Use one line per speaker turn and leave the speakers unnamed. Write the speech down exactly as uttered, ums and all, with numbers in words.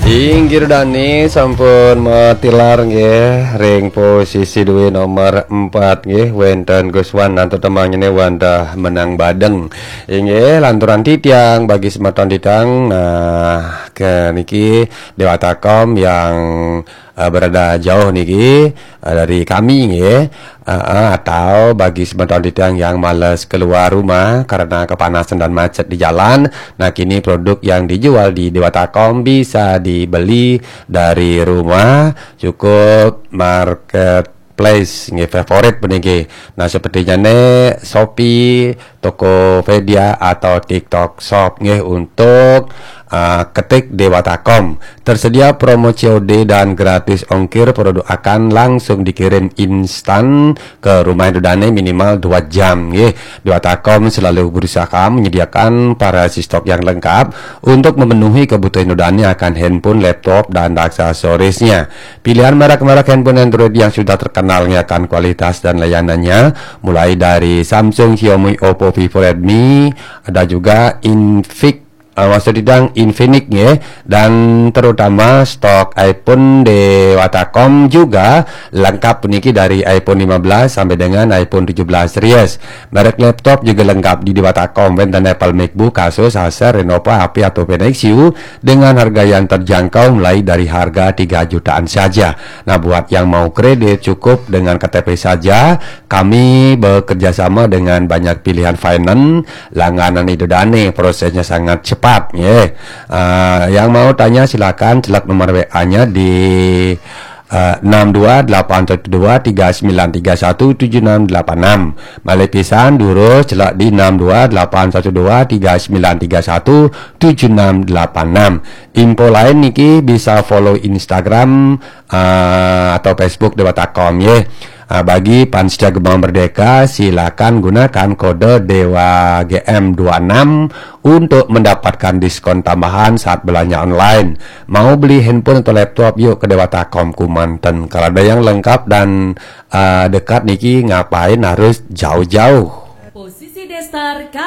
Inggir Dani sampun matilar nggih ring posisi dua nomor empat nggih wonten Guswan nantu temangnya Wanda menang badeng inggih lanturan titiang bagi semeton titang. Nah ke niki Dewatakom yang uh, berada jauh niki uh, dari kami nggih. Uh, uh, atau bagi semeton titang yang malas keluar rumah karena kepanasan dan macet di jalan. Nah kini produk yang dijual di Dewatakom bisa dibeli dari rumah, cukup marketplace nggih favorit peniki. Nah sepertinya nih Shopee, Tokopedia atau TikTok Shop nggih untuk uh, ketik Dewatakom. Tersedia promo C O D dan gratis ongkir, produk akan langsung dikirim instan ke rumah Dudane minimal dua jam nggih. Dewatakom selalu berusaha menyediakan variasi stok yang lengkap untuk memenuhi kebutuhan Dudane akan handphone, laptop dan aksesorisnya. Pilihan merek-merek handphone Android yang sudah terkenal akan kualitas dan layanannya mulai dari Samsung, Xiaomi, Oppo, Vivo, Redmi, ada juga Infinix Uh, maksud didang Infinix ya, dan terutama stok iPhone Dewatakom juga lengkap puniki dari iPhone lima belas sampai dengan iPhone tujuh belas series. Merek laptop juga lengkap di Dewatakom, dan Apple MacBook, Asus, Acer, Lenovo, H P atau Fenixio dengan harga yang terjangkau mulai dari harga tiga jutaan saja. Nah buat yang mau kredit cukup dengan K T P saja. Kami bekerja sama dengan banyak pilihan finance langganan Dudane, prosesnya sangat cepat. Yeah. Uh, yang mau tanya silakan celak nomor W A-nya di uh, enam dua delapan satu dua tiga sembilan tiga satu tujuh enam delapan enam. Malepisan durus celak di enam dua delapan satu dua tiga sembilan tiga satu tujuh enam delapan enam. Info lain niki bisa follow Instagram uh, atau Facebook Dewatakom ya. Yeah. Nah, bagi Pansja Gemang Merdeka silakan gunakan kode Dewa G M dua puluh enam untuk mendapatkan diskon tambahan saat belanja online. Mau beli handphone atau laptop yuk ke Dewatakom Kumanten. Kalau ada yang lengkap dan uh, dekat niki ngapain harus jauh-jauh.
Posisi Destar